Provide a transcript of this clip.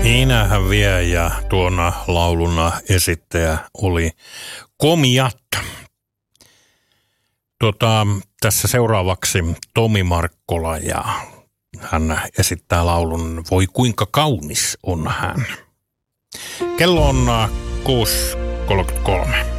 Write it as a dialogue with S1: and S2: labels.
S1: Niinähän vie ja tuona lauluna esittäjä oli Komiatta. Tässä seuraavaksi Tomi Markkola ja hän esittää laulun Voi kuinka kaunis on hän. Kello on 6.33.